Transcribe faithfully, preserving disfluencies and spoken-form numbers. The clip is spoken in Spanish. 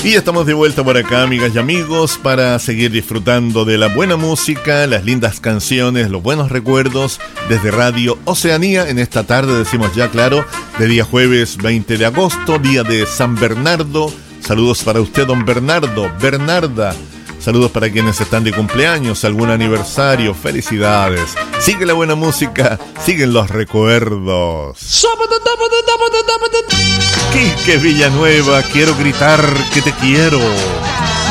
Y ya estamos de vuelta por acá, amigas y amigos, para seguir disfrutando de la buena música, las lindas canciones, los buenos recuerdos desde Radio Oceanía. En esta tarde, decimos ya claro, de día jueves veinte de agosto, día de San Bernardo. Saludos para usted, don Bernardo, Bernarda. Saludos para quienes están de cumpleaños, algún aniversario, felicidades. Sigue la buena música, siguen los recuerdos. Quique Villanueva, quiero gritar que te quiero.